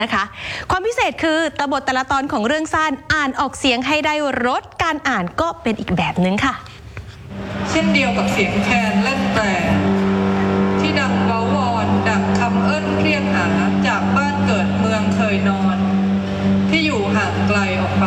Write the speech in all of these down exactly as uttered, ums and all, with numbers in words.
นะคะความพิเศษคือตบทแต่ละตอนของเรื่องสั้นอ่านออกเสียงให้ได้รสการอ่านก็เป็นอีกแบบนึงค่ะเช่นเดียวกับเสียงแคนเล่นแตรที่ดังเว้าวอนดังคำเอิ้นเรียกหาจากบ้านเกิดเมืองเคยนอนที่อยู่ห่างไกลออกไป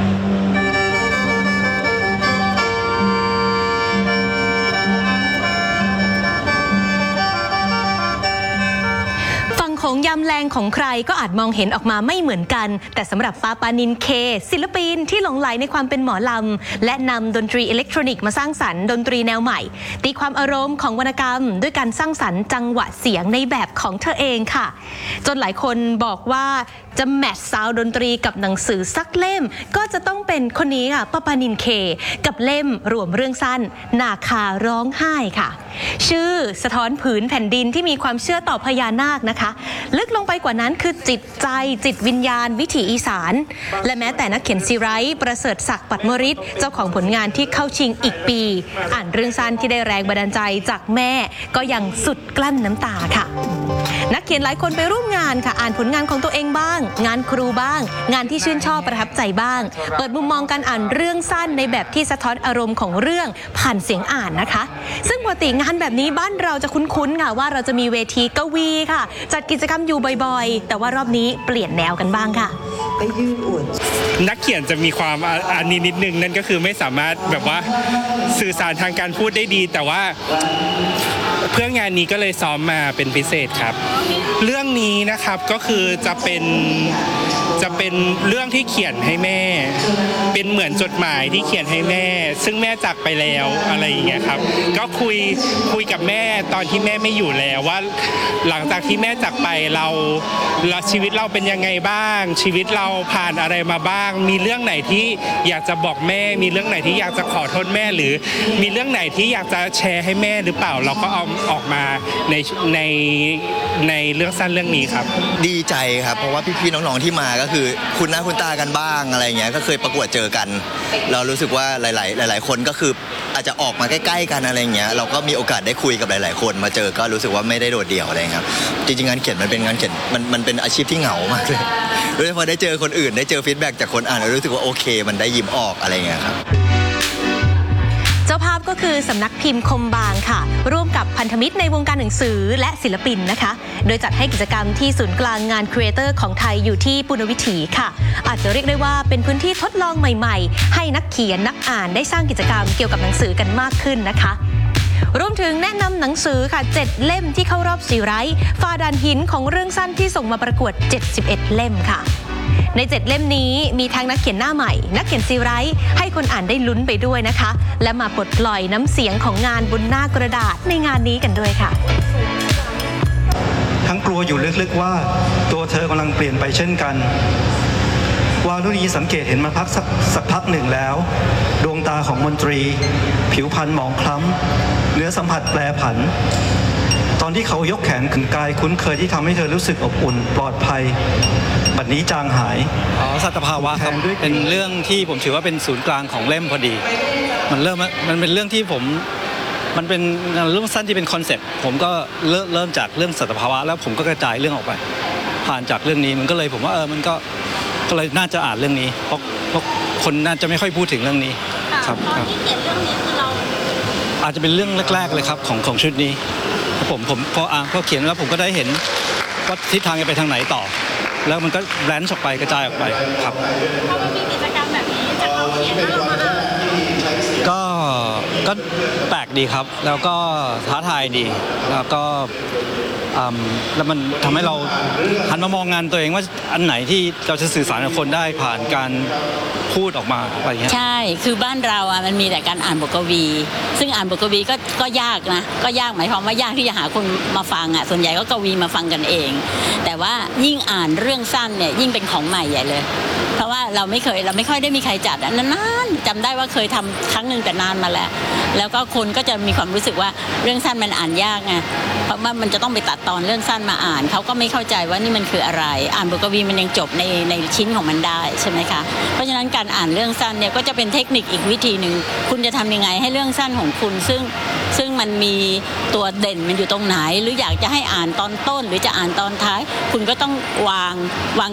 ของยำแรงของใครก็อาจมองเห็นออกมาไม่เหมือนกันแต่สำหรับฟ้าปานินเคศิลปินที่หลงไหลในความเป็นหมอลำและนำดนตรีอิเล็กทรอนิกส์มาสร้างสรรค์ดนตรีแนวใหม่ตีความอารมณ์ของวรรณกรรมด้วยการสร้างสรรค์จังหวะเสียงในแบบของเธอเองค่ะจนหลายคนบอกว่าจะแมทช์ซาวด์ดนตรีกับหนังสือสักเล่มก็จะต้องเป็นคนนี้ค่ะป้าปานินเคกับเล่มรวมเรื่องสั้นนาคาร้องไห้ค่ะชื่อสะท้อนผืนแผ่นดินที่มีความเชื่อต่อพญานาคนะคะลึกลงไปกว่านั้นคือจิตใจจิตวิญญาณวิถีอีสานและแม้แต่นักเขียนซีไรต์ประเสริฐศักดิ์ปัตมฤทธิ์เจ้าของผลงานที่เข้าชิงอีกปีอ่านเรื่องสั้นที่ได้แรงบันดาลใจจากแม่ก็ยังสุดกลั้นน้ำตาค่ะนักเขียนหลายคนไปร่วมงานค่ะอ่านผลงานของตัวเองบ้างงานครูบ้างงานที่ชื่นชอบประทับใจบ้างเปิดมุมมองการอ่านเรื่องสั้นในแบบที่สะท้อนอารมณ์ของเรื่องผ่านเสียงอ่านนะคะซึ่งปกติงานแบบนี้บ้านเราจะคุ้นๆค่ะว่าเราจะมีเวทีกวีค่ะจัดกิจกรรมอยู่บ่อยๆแต่ว่ารอบนี้เปลี่ยนแนวกันบ้างค่ะนักเขียนจะมีความอันนี้นิดนึงนั่นก็คือไม่สามารถแบบว่าสื่อสารทางการพูดได้ดีแต่ว่าเพื่องานนี้ก็เลยซ้อมมาเป็นพิเศษครับเรื่องนี้นะครับก็คือจะเป็นจะเป็นเรื่องที่เขียนให้แม่เป็นเหมือนจดหมายที่เขียนให้แม่ซึ่งแม่จากไปแล้วอะไรอย่างเงี้ยครับก็คุยคุยกับแม่ตอนที่แม่ไม่อยู่แล้วว่าหลังจากที่แม่จากไปเราเราชีวิตเราเป็นยังไงบ้างชีวิตเราผ่านอะไรมาบ้างมีเรื่องไหนที่อยากจะบอกแม่มีเรื่องไหนที่อยากจะขอโทษแม่หรือมีเรื่องไหนที่อยากจะแชร์ให้แม่หรือเปล่าเราก็เอาออกมาในในในเรื่องสั้นเรื่องนี้ครับดีใจครับเพราะว่าพี่ๆน้องๆที่มาก็คือคุณหน้าคุณตากันบ้างอะไรเงี้ยก็เคยประกวดเจอกันเรารู้สึกว่าหลายๆหลายๆคนก็คืออาจจะออกมาใกล้ๆกันอะไรเงี้ยเราก็มีโอกาสได้คุยกับหลายๆคนมาเจอก็รู้สึกว่าไม่ได้โดดเดี่ยวอะไรครับจริงๆงานเขียนมันเป็นงานเขียนมันมันเป็นอาชีพที่เหงามากเลยโดยเฉพาะได้เจอคนอื่นได้เจอฟีดแบ็กจากคนอ่านเรารู้สึกว่าโอเคมันได้ยิ้มออกอะไรเงี้ยครับเจ้าภาพก็คือสำนักพิมพ์คมบางค่ะร่วมกับพันธมิตรในวงการหนังสือและศิลปินนะคะโดยจัดให้กิจกรรมที่ศูนย์กลางงานครีเอเตอร์ของไทยอยู่ที่ปุณณวิถีค่ะอาจจะเรียกได้ว่าเป็นพื้นที่ทดลองใหม่ๆให้นักเขียนนักอ่านได้สร้างกิจกรรมเกี่ยวกับหนังสือกันมากขึ้นนะคะรวมถึงแนะนำหนังสือค่ะเจ็ดเล่มที่เข้ารอบซีไรต์ฝ่าด่านหินของเรื่องสั้นที่ส่งมาประกวดเจ็ดสิบเอ็ดเล่มค่ะในเจ็ดเล่มนี้มีทั้งนักเขียนหน้าใหม่นักเขียนซีไรต์ให้คนอ่านได้ลุ้นไปด้วยนะคะและมาปลดปล่อยน้ำเสียงของงานบนหน้ากระดาษในงานนี้กันด้วยค่ะทั้งกลัวอยู่ลึกๆว่าตัวเธอกำลังเปลี่ยนไปเช่นกันวารุณีสังเกตเห็นมาพักสักสักพักหนึ่งแล้วดวงตาของมนตรีผิวพรรณหมองคล้ำเนื้อสัมผัสแปรผันตอนที่เขายกแขนขึงกายคุ้นเคยที่ทำให้เธอรู้สึกอบอุ่นปลอดภัยบัดนี้จางหายอ๋อสัตภาวะครับเป็นเรื่องที่ผมถือว่าเป็นศูนย์กลางของเล่มพอดีมันเริ่มมันเป็นเรื่องที่ผมมันเป็นเรื่องสั้นที่เป็นคอนเซ็ปต์ผมก็เริ่มเริ่มจากเรื่องสัตภาวะแล้วผมก็กระจายเรื่องออกไปผ่านจากเรื่องนี้มันก็เลยผมว่าเออมันก็ก็เลยน่าจะอ่านเรื่องนี้เพราะเพราะคนน่าจะไม่ค่อยพูดถึงเรื่องนี้ครับครับที่เขียนเรื่องนี้คือเราอาจจะเป็นเรื่องแรกๆเลยครับของของชุดนี้ผมผมพออ่านพอเขียนแล้วผมก็ได้เห็นว่าทิศทางจะไปทางไหนต่อแล้วมันก็แบรนด์ออกไปกระจายออกไปครับพอมันมีกิจกรรมแบบนี้จากเราเขียนแล้วเรามาอ่านก็ก็แปลกดีครับแล้วก็ท้าทายดีแล้วก็แล้วมันทำให้เราหันมามองงานตัวเองว่าอันไหนที่เราจะสื่อสารกับคนได้ผ่านการพูดออกมาอะไรอย่างเงี้ยใช่คือบ้านเราอ่ะมันมีแต่การอ่านบทกวีซึ่งอ่านบทกวีก็ก็ยากนะก็ยากหมายความว่ายากที่จะหาคนมาฟังอ่ะส่วนใหญ่ก็กวีมาฟังกันเองแต่ว่ายิ่งอ่านเรื่องสั้นเนี่ยยิ่งเป็นของใหม่ใหญ่เลยเพราะว่าเราไม่เคยเราไม่ค่อยได้มีใครจัดนานๆจำได้ว่าเคยทำครั้งหนึ่งแต่นานมาแล้วแล้วก็คนก็จะมีความรู้สึกว่าเรื่องสั้นมันอ่านยากไงเพราะว่ามันจะต้องไปตัดตอนเรื่องสั้นมาอ่านเขาก็ไม่เข้าใจว่านี่มันคืออะไรอ่านบทกวีมันยังจบในในชิ้นของมันได้ใช่ไหมคะเพราะฉะนั้นการอ่านเรื่องสั้นเนี่ยก็จะเป็นเทคนิคอีกวิธีหนึ่งคุณจะทำยังไงให้เรื่องสั้นของคุณซึ่งซึ่งมันมีตัวเด่นมันอยู่ตรงไหนหรืออยากจะให้อ่านตอนต้นหรือจะอ่านตอนท้ายคุณก็ต้องวางวาง